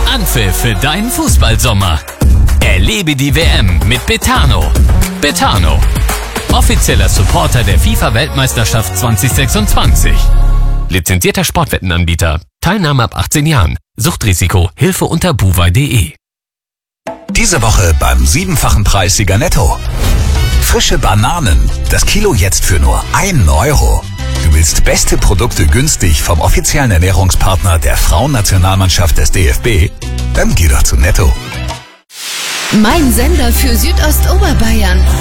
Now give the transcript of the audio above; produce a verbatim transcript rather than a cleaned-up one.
Anpfiff für deinen Fußballsommer. Erlebe die W M mit Betano. Betano, offizieller Supporter der FIFA-Weltmeisterschaft zwanzig sechsundzwanzig. Lizenzierter Sportwettenanbieter. Teilnahme ab achtzehn Jahren. Suchtrisiko. Hilfe unter buwei punkt de. Diese Woche beim siebenfachen Preissieger Netto. Frische Bananen. Das Kilo jetzt für nur einen Euro. Du willst beste Produkte günstig vom offiziellen Ernährungspartner der Frauennationalmannschaft des D F B? Dann geh doch zu Netto. Mein Sender für Südostoberbayern.